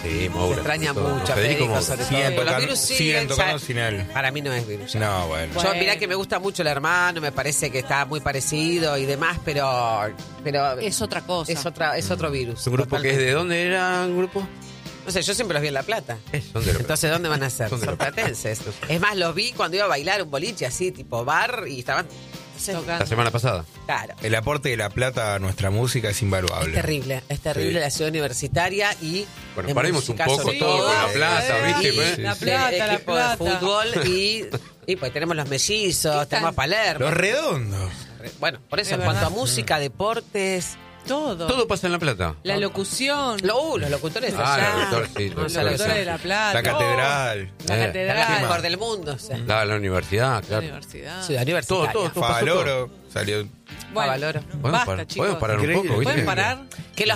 Sí, Moura. Se extraña Todo. mucho a Federico Federico, Moura. sobre todo. Siguen Los tocando- virus siguen tocando sin él. Para mí no es virus. No, bueno. Yo, mirá que me gusta mucho el hermano, me parece que está muy parecido y demás, pero Es otra cosa. es otro virus. ¿Su grupo que es de dónde era el grupo? No sé, yo siempre los vi en La Plata. Son de La Plata. Entonces, ¿dónde van a ser? Son de La Son Plata. platenses. Es más, los vi cuando iba a bailar un boliche así, tipo bar, y estaban... Tocando. La semana pasada. Claro. El aporte de La Plata a nuestra música es invaluable. Es terrible Sí. la ciudad universitaria y... Bueno, en paremos un música, poco sobre todo con La Plata, y ¿viste? Pues, La sí. Plata, el La equipo Plata. de fútbol y pues tenemos los mellizos, ¿Qué tenemos a Palermo. Los redondos. Bueno, por eso, Es en cuanto a verdad. música, deportes... Todo. Todo pasa en La Plata. La locución. Los locutores Ah, allá. los locutores, sí, No, los ya la lo locura sé. de La Plata. La catedral. La Eh. La catedral. mejor del mundo. O sea. La universidad, La claro. universidad. Ciudad universitaria. Todo pasó Favaloro salió. Bueno, Valoro. Podemos basta, parar, chicos. podemos parar un Increíble. poco, ¿viste? ¿Pueden parar? Que los